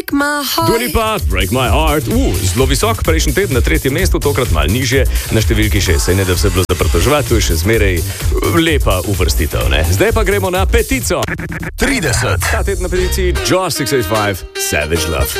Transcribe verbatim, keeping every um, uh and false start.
Break My Heart. Dua Lipa, Break My Heart. Uh, zelo visok, prejšnji teden na tretjem mestu, tokrat malo nižje, na številki šest. Saj ne, da vse bilo za pritoževati, to je še zmeraj lepa uvrstitev, ne? Zdaj pa gremo na petico. trideset. Ta teden na peticiji Jaws šeststo osemdesiat pet, Savage Love.